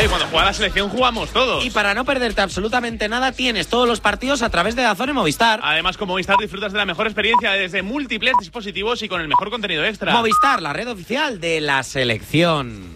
Oye, cuando juega la selección jugamos todos. Y para no perderte absolutamente nada, tienes todos los partidos a través de DAZN y Movistar. Además, con Movistar disfrutas de la mejor experiencia desde múltiples dispositivos y con el mejor contenido extra. Movistar, la red oficial de la selección.